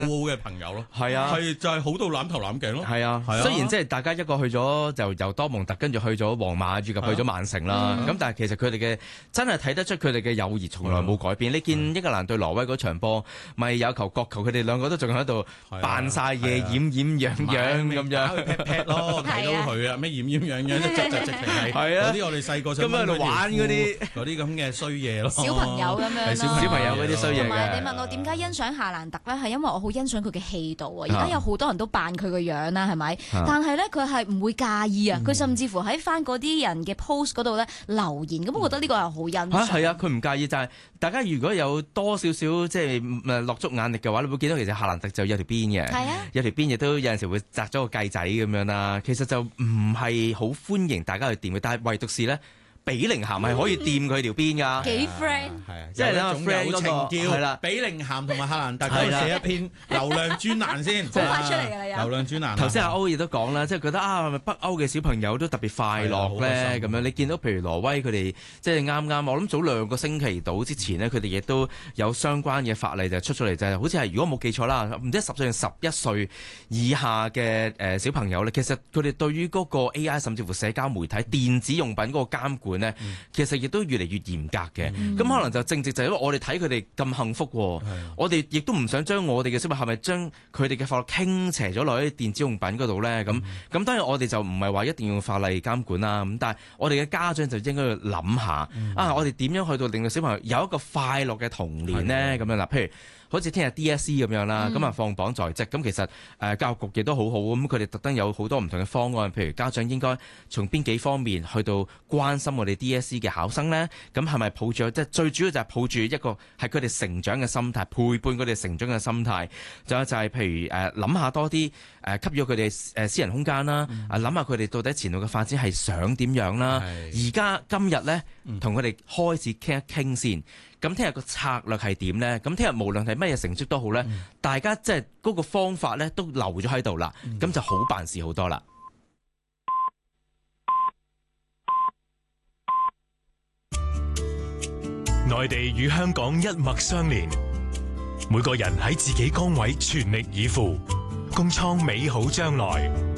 好嘅朋友咯。 係啊， 係就係好到攬頭攬頸咯。 係啊，雖然即係大家一個去咗就由多蒙特，跟住去咗皇馬，以及去咗曼城啦。咁但係其實佢哋嘅真係睇得出佢哋嘅友誼從來冇改變。你見英格蘭對挪威嗰場波，咪有球角球，佢哋兩個都仲喺度扮晒嘢，掩掩樣樣咁樣。 劈劈咯，睇到佢啊，咩掩掩樣樣，直情係嗰啲我哋細個咁喺度玩嗰啲咁嘅衰嘢咯。 小朋友咁樣咯， 小朋友嗰啲衰嘢嘅。 同埋你問我點解欣賞夏蘭特咧，係因為我好欣賞佢嘅氣度啊！而家有好多人都扮佢個樣啦，係咪？但係咧佢係唔會介意啊！佢甚至乎喺翻嗰啲人嘅 post 嗰度咧留言，咁我覺得呢個係好欣賞。 係啊，佢唔介意，就係大家如果有多少少即係落足眼力嘅話，你會見到其實夏蘭特就有條邊嘅，有條邊亦都有陣時會紮咗個髻仔咁樣啦。其實就唔係好歡迎大家去掂嘅，但係唯獨是咧。比寧咸係可以掂佢條邊㗎， 幾 friend， 即係咧 friend 嗰個係啦。 比寧咸同埋夏蘭特都寫一篇流量專欄先， 好快出嚟㗎啦又。 流量專欄。 頭先阿歐亦都講啦，即係覺得係咪北歐嘅小朋友都特別快樂咧？咁樣你見到譬如挪威佢哋即係啱，我諗早2個星期到之前呢，佢哋亦都有相關嘅法例就出咗嚟，就係好似係如果冇記錯啦，唔知10歲定11歲以下嘅小朋友咧，其實佢哋對於嗰個 AI 甚至乎社交媒體電子用品嗰個監管咧，其實亦都越嚟越嚴格嘅。咁可能就正直就係因為我哋睇佢哋咁幸福，我哋亦都唔想將我哋嘅小朋友係咪將佢哋嘅法律傾斜咗落喺電子用品嗰度咧？咁當然我哋就唔係話一定要用法例監管啦。咁但係我哋嘅家長就應該要諗下我哋點樣去到令到小朋友有一個快樂嘅童年咧？咁樣啦，譬如好似聽日 DSE 咁樣啦，咁放榜在即，咁其實教育局亦都好好，咁佢哋特登有好多唔同嘅方案，譬如家長應該從邊幾方面去到關心我哋 DSE 嘅考生呢？咁係咪抱住即係最主要就係抱住一個係佢哋成長嘅心態，陪伴佢哋成長嘅心態，仲有就係譬如諗下多啲給予佢哋私人空間啦，諗下佢哋到底前路嘅發展係想點樣啦。而家今日呢，同佢哋開始傾一傾先。咁聽日個策略係點呢？咁聽日無論係乜嘢成績都好呢，大家即係嗰個方法呢都留咗喺度啦，咁就好辦事好多啦。 內地與香港一脈相連，每個人喺自己崗位全力以赴，共創美好將來。